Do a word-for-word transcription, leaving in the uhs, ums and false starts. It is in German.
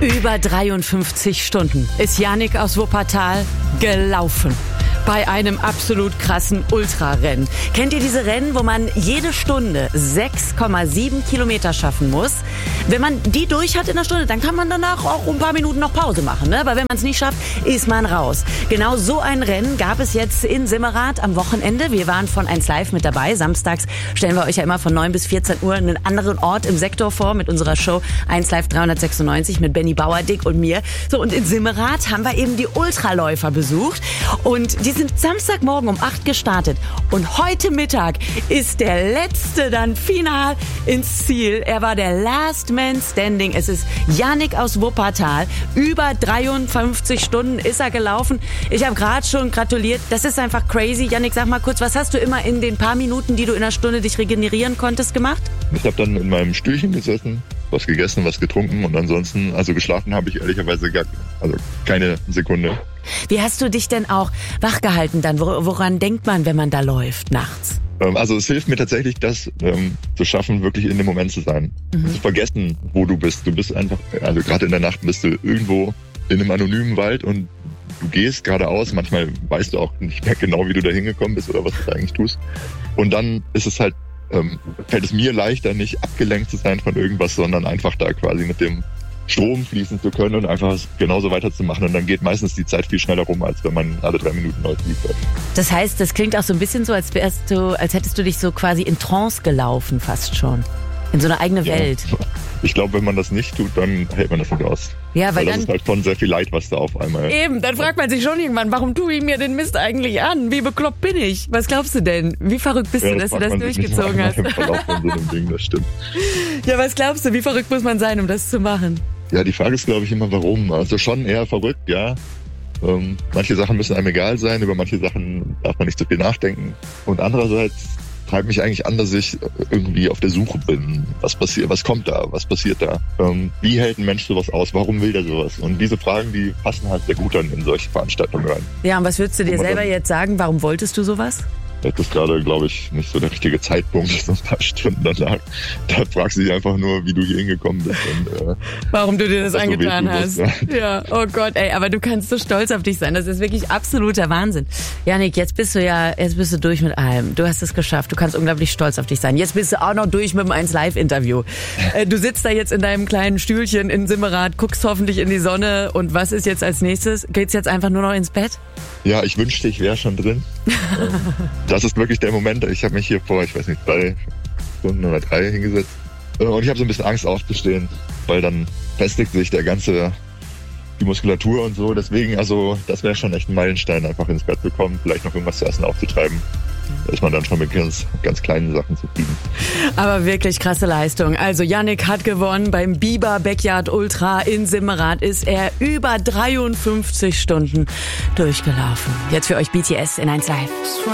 Über dreiundfünfzig Stunden ist Yannick aus Wuppertal gelaufen. Bei einem absolut krassen Ultrarennen. Kennt ihr diese Rennen, wo man jede Stunde sechs Komma sieben Kilometer schaffen muss? Wenn man die durch hat in der Stunde, dann kann man danach auch ein paar Minuten noch Pause machen, ne? Aber wenn man es nicht schafft, ist man raus. Genau so ein Rennen gab es jetzt in Simmerath am Wochenende. Wir waren von eins Live mit dabei. Samstags stellen wir euch ja immer von neun bis vierzehn Uhr einen anderen Ort im Sektor vor mit unserer Show eins Live dreihundertsechsundneunzig mit Benny Bauerdick und mir. So, und in Simmerath haben wir eben die Ultraläufer besucht. Und die sind Samstagmorgen um acht gestartet. Und heute Mittag ist der Letzte dann final ins Ziel. Er war der Last Man Standing. Es ist Yannick aus Wuppertal. Über dreiundfünfzig Stunden ist er gelaufen. Ich habe gerade schon gratuliert. Das ist einfach crazy. Yannick, sag mal kurz, was hast du immer in den paar Minuten, die du in einer Stunde dich regenerieren konntest, gemacht? Ich habe dann in meinem Stühlchen gesessen, was gegessen, was getrunken und ansonsten, also geschlafen habe ich ehrlicherweise gar, also keine Sekunde. Wie hast du dich denn auch wachgehalten dann? Woran denkt man, wenn man da läuft nachts? Also es hilft mir tatsächlich, das ähm, zu schaffen, wirklich in dem Moment zu sein. Mhm. Zu vergessen, wo du bist. Du bist einfach, also gerade in der Nacht bist du irgendwo in einem anonymen Wald und du gehst geradeaus. Manchmal weißt du auch nicht mehr genau, wie du da hingekommen bist oder was du da eigentlich tust. Und dann ist es halt, ähm, fällt es mir leichter, nicht abgelenkt zu sein von irgendwas, sondern einfach da quasi mit dem Strom fließen zu können und einfach genauso weiterzumachen. Und dann geht meistens die Zeit viel schneller rum, als wenn man alle drei Minuten neu liefert. Das heißt, das klingt auch so ein bisschen so, als wärst du, als hättest du dich so quasi in Trance gelaufen, fast schon. In so eine eigene Welt. Ja. Ich glaube, wenn man das nicht tut, dann hält man das nicht aus. Ja, weil, weil das dann, ist halt schon sehr viel Leid, was da auf einmal... Eben, dann fragt man sich schon irgendwann, warum tue ich mir den Mist eigentlich an? Wie bekloppt bin ich? Was glaubst du denn? Wie verrückt bist ja, du, dass du das durchgezogen hast? Im Verlauf von so einem Ding, das stimmt. Ja, was glaubst du, wie verrückt muss man sein, um das zu machen? Ja, die Frage ist, glaube ich, immer, warum. Also schon eher verrückt, ja. Ähm, manche Sachen müssen einem egal sein, über manche Sachen darf man nicht so viel nachdenken. Und andererseits treibt mich eigentlich an, dass ich irgendwie auf der Suche bin. Was passiert, was kommt da? Was passiert da? Ähm, wie hält ein Mensch sowas aus? Warum will der sowas? Und diese Fragen, die passen halt sehr gut dann in solche Veranstaltungen rein. Ja, und was würdest du dir selber jetzt sagen? Warum wolltest du sowas? Das ist gerade, glaube ich, nicht so der richtige Zeitpunkt, so ein paar Stunden danach. Da fragst du dich einfach nur, wie du hier hingekommen bist. Und, äh, warum du dir das angetan so hast. Musst, ja. ja, oh Gott, ey, aber du kannst so stolz auf dich sein. Das ist wirklich absoluter Wahnsinn. Yannick, jetzt bist du ja, jetzt bist du durch mit allem. Du hast es geschafft. Du kannst unglaublich stolz auf dich sein. Jetzt bist du auch noch durch mit dem eins Live Interview. Äh, du sitzt da jetzt in deinem kleinen Stühlchen in Simmerath, guckst hoffentlich in die Sonne. Und was ist jetzt als nächstes? Geht's jetzt einfach nur noch ins Bett? Ja, ich wünschte, ich wäre schon drin. Das ist wirklich der Moment. Ich habe mich hier vor, ich weiß nicht, drei Stunden oder drei hingesetzt. Und ich habe so ein bisschen Angst aufzustehen, weil dann festigt sich der ganze, die Muskulatur und so. Deswegen, also das wäre schon echt ein Meilenstein, einfach ins Bett zu kommen, vielleicht noch irgendwas zu essen aufzutreiben. Da ist man dann schon mit ganz, ganz kleinen Sachen zufrieden. Aber wirklich krasse Leistung. Also Yannick hat gewonnen beim Biber Backyard Ultra in Simmerath. Ist er über dreiundfünfzig Stunden durchgelaufen. Jetzt für euch B T S in eins Live.